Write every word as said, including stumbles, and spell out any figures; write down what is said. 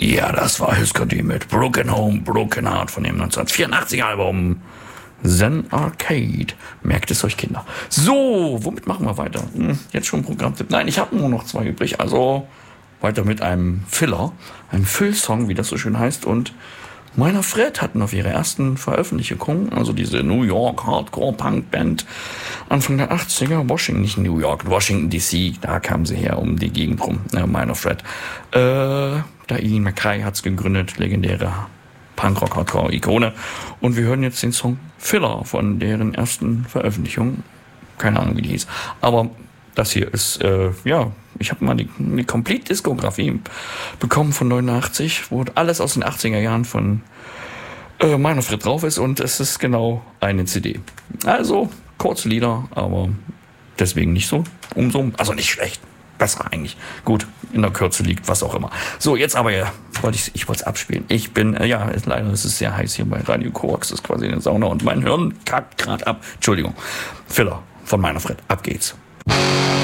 Ja, das war Husker Du mit Broken Home, Broken Heart von dem neunzehnhundertvierundachtziger Album Zen Arcade. Merkt es euch, Kinder. So, womit machen wir weiter? Hm, jetzt schon Programmtipp. Nein, ich habe nur noch zwei übrig. Also weiter mit einem Filler, einem Füllsong, wie das so schön heißt. Und Minor Threat hatten auf ihrer ersten Veröffentlichung, also diese New York Hardcore-Punk-Band, Anfang der achtziger, Washington, nicht New York, Washington D C, da kamen sie her um die Gegend rum, äh, Minor Threat. Äh, da Ian MacKaye hat's gegründet, legendäre Punkrock-Hardcore-Ikone. Und wir hören jetzt den Song Filler von deren ersten Veröffentlichung. Keine Ahnung, wie die hieß. Aber das hier ist, äh, ja, ich habe mal die, die Complete-Diskografie bekommen von neunundachtzig, wo alles aus den achtziger Jahren von äh, Minor Threat drauf ist. Und es ist genau eine C D. Also, kurze Lieder, aber deswegen nicht so umso, also nicht schlecht. Besser eigentlich. Gut, in der Kürze liegt, was auch immer. So, jetzt aber, ja, wollte ich, ich wollte es abspielen. Ich bin, äh, ja, ist, leider ist es sehr heiß hier bei Radio Koax, das ist quasi eine Sauna und mein Hirn kackt gerade ab. Entschuldigung. Filler von Minor Threat. Ab geht's.